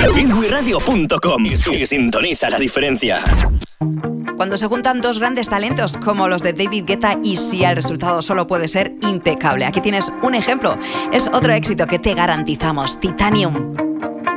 Finwiradio.com y sintoniza la diferencia. Cuando se juntan dos grandes talentos como los de David Guetta y Sia, el resultado solo puede ser impecable. Aquí tienes un ejemplo. Es otro éxito que te garantizamos, Titanium.